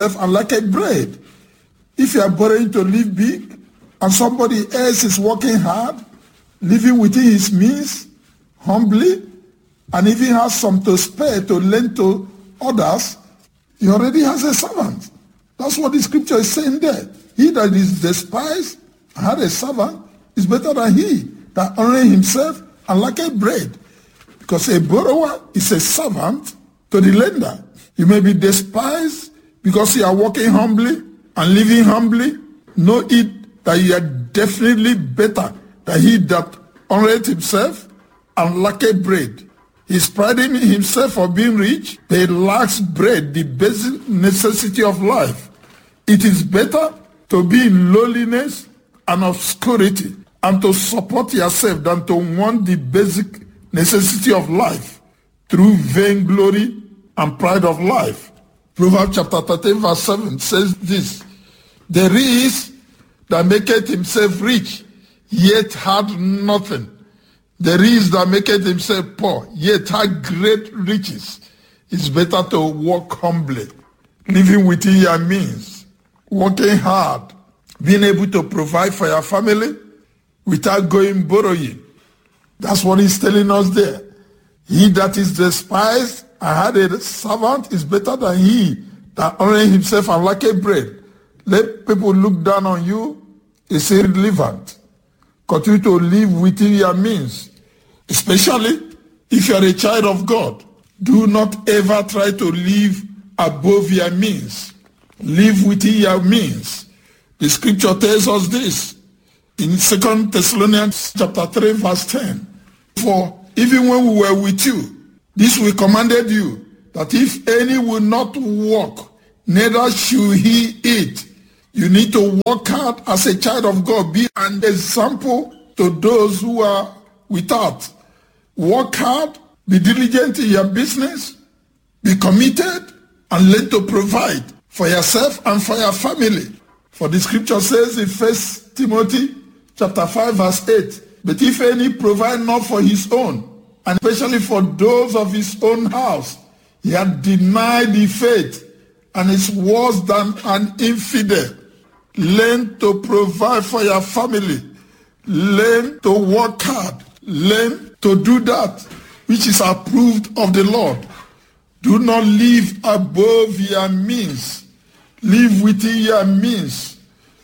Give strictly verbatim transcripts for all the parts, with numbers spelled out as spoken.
and like a bread. If you are borrowing to live big and somebody else is working hard, living within his means, humbly, and even has some to spare to lend to others, he already has a servant. That's what the scripture is saying there. He that is despised and had a servant is better than he that honoring himself and lacketh bread. Because a borrower is a servant to the lender. You may be despised because you are working humbly and living humbly. Know it that you are definitely better than he that honoreth himself and lacketh bread. He's priding himself for being rich, but he lacks bread, the basic necessity of life. It is better to be in lowliness and obscurity and to support yourself than to want the basic necessity of life through vainglory and pride of life. Proverbs chapter thirteen verse seven says this: there is that maketh himself rich, yet had nothing. There is that maketh himself poor, yet had great riches. It's better to walk humbly, living within your means, working hard, being able to provide for your family without going borrowing. That's what he's telling us there. He that is despised and had a servant is better than he that honoring himself and lacketh bread. Let people look down on you is irrelevant. Continue to live within your means, especially if you are a child of God. Do not ever try to live above your means. Live within your means. The scripture tells us this in Second Thessalonians chapter three verse ten. For even when we were with you, this we commanded you, that if any will not walk, neither should he eat. You need to work hard as a child of God. Be an example to those who are without. Work hard, be diligent in your business, be committed, and learn to provide for yourself and for your family. For the scripture says in First Timothy chapter five verse eight, but if any provide not for his own, and especially for those of his own house, he had denied the faith and is worse than an infidel. Learn to provide for your family. Learn to work hard. Learn to do that which is approved of the Lord. Do not live above your means. Live within your means.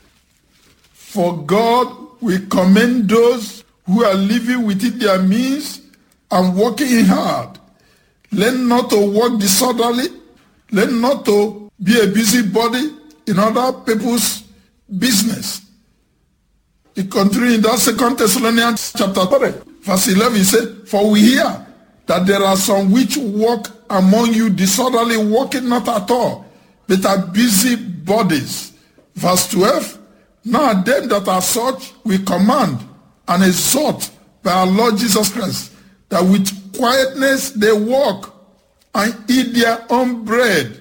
For God will commend those who are living within their means and working hard. Learn not to work disorderly. Learn not to be a busybody in other people's business. He continued in that Second Thessalonians chapter three, verse eleven, he said, for we hear that there are some which walk among you disorderly, walking not at all, but are busy bodies. Verse twelve, now them that are such we command and exhort by our Lord Jesus Christ, that with quietness they walk and eat their own bread.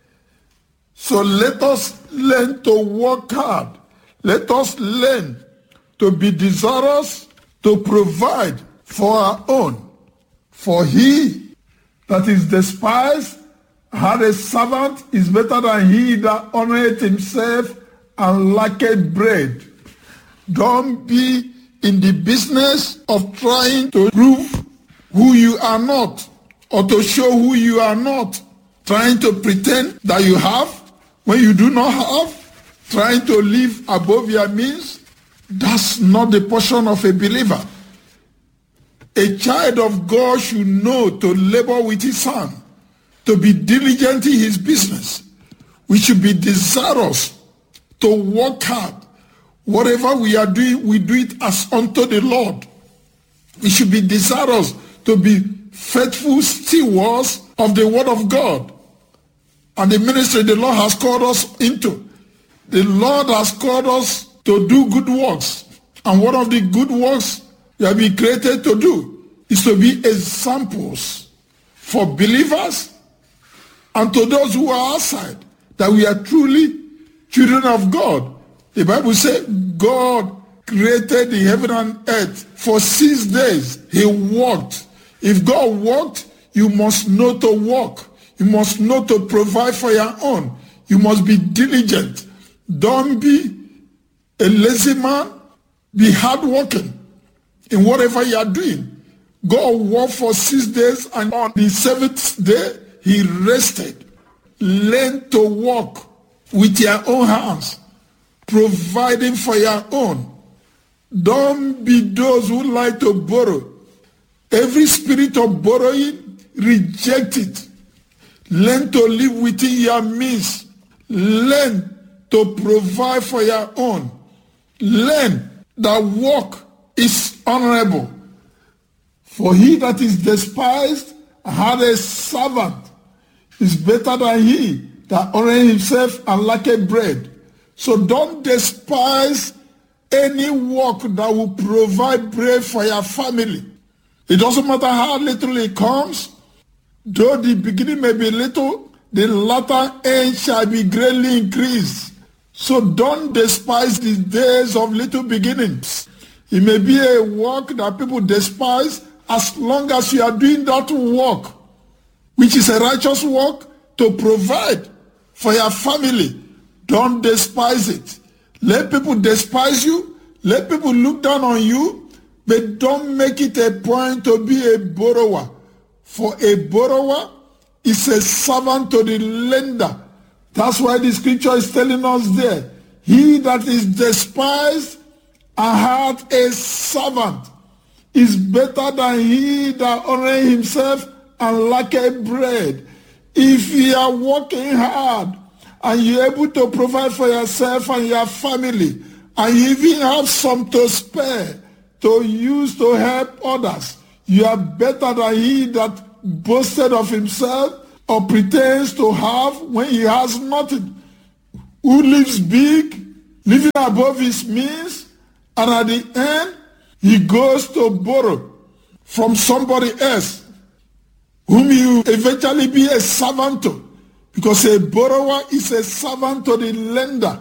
So let us learn to work hard. Let us learn to be desirous to provide for our own. For he that is despised had a servant is better than he that honoreth himself and lacketh bread. Don't be in the business of trying to prove who you are not or to show who you are not. Trying to pretend that you have when you do not have. Trying to live above your means. That's not the portion of a believer. A child of God should know to labor with his hand, to be diligent in his business. We should be desirous to work hard. Whatever we are doing, we do it as unto the Lord. We should be desirous to be faithful stewards of the word of God and the ministry the Lord has called us into. The Lord has called us to do good works. And one of the good works we have been created to do is to be examples for believers and to those who are outside, that we are truly children of God. The Bible says God created the heaven and earth for six days. He walked. If God walked, you must know to walk. You must know to provide for your own. You must be diligent. Don't be a lazy man. Be hardworking in whatever you are doing. God worked for six days, and on the seventh day, he rested. Learn to work with your own hands, providing for your own. Don't be those who like to borrow. Every spirit of borrowing, reject it. Learn to live within your means. Learn to provide for your own. Learn that work is honorable. For he that is despised had a servant is better than he that honoreth himself and lacketh bread. So don't despise any work that will provide bread for your family. It doesn't matter how little it comes, though the beginning may be little, the latter end shall be greatly increased. So don't despise the days of little beginnings. It may be a work that people despise, as long as you are doing that work, which is a righteous work, to provide for your family. Don't despise it. Let people despise you. Let people look down on you. But don't make it a point to be a borrower. For a borrower is a servant to the lender. That's why the scripture is telling us there. He that is despised and hath a servant is better than he that honoreth himself and lacketh bread. If you are working hard and you're able to provide for yourself and your family, and you even have some to spare to use to help others, you are better than he that boasted of himself or pretends to have when he has nothing, who lives big, living above his means, and at the end, he goes to borrow from somebody else, whom he will eventually be a servant to, because a borrower is a servant to the lender.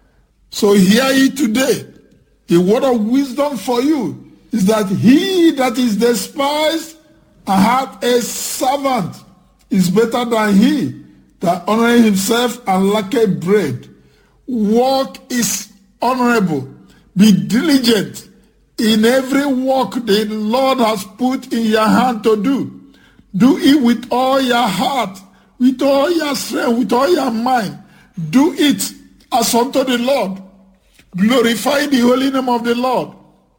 So hear ye today, the word of wisdom for you is that he that is despised and hath a servant is better than he that honoreth himself and lacketh bread. Work is honorable. Be diligent in every work the Lord has put in your hand to do. Do it with all your heart, with all your strength, with all your mind. Do it as unto the Lord. Glorify the holy name of the Lord,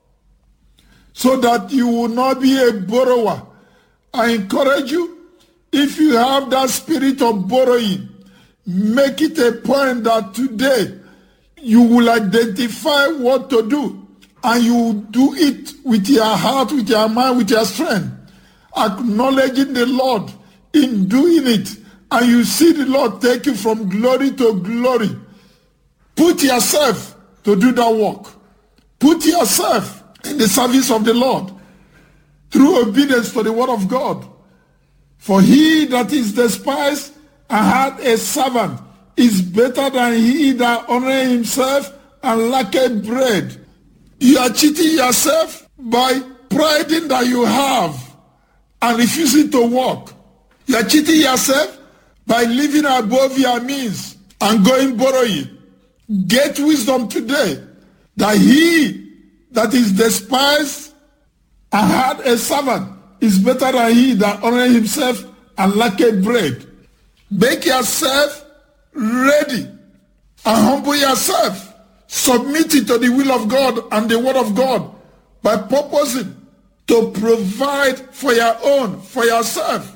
so that you will not be a borrower. I encourage you, if you have that spirit of borrowing, make it a point that today you will identify what to do, and you will do it with your heart, with your mind, with your strength, acknowledging the Lord in doing it, and you see the Lord take you from glory to glory. Put yourself to do that work. Put yourself in the service of the Lord through obedience to the word of God. For he that is despised and hath a servant is better than he that honoreth himself and lacketh bread. You are cheating yourself by priding that you have and refusing to work. You are cheating yourself by living above your means and going borrowing. Get wisdom today that he that is despised and had a servant is better than he that honoreth himself and lacketh bread. Make yourself ready and humble yourself. Submit it to the will of God and the word of God by purposing to provide for your own, for yourself,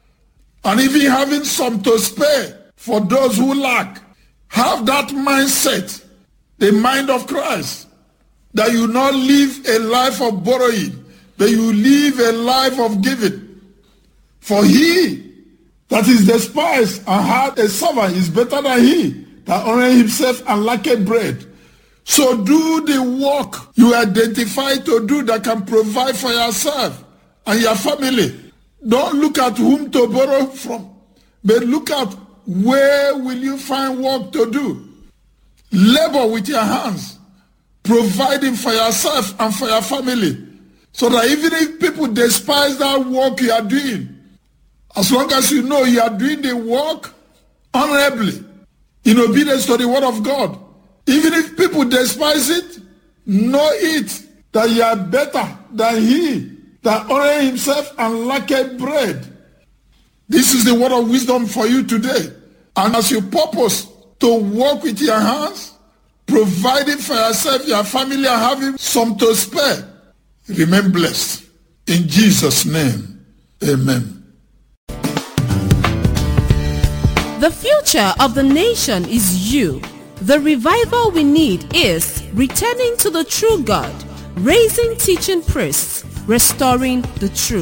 and even having some to spare for those who lack. Have that mindset, the mind of Christ, that you not live a life of borrowing, but you live a life of giving. For he that is despised and hath a servant is better than he that honoreth himself and lacketh bread. So do the work you identify to do that can provide for yourself and your family. Don't look at whom to borrow from, but look at where will you find work to do. Labor with your hands, providing for yourself and for your family, so that even if people despise that work you are doing, as long as you know you are doing the work honorably, in obedience to the word of God. Even if people despise it, know it, that you are better than he that honored himself and lacked bread. This is the word of wisdom for you today. And as you purpose to work with your hands, providing for yourself, your family, and having some to spare, remain blessed. In Jesus' name, amen. The future of the nation is you. The revival we need is returning to the true God, raising teaching priests, restoring the truth.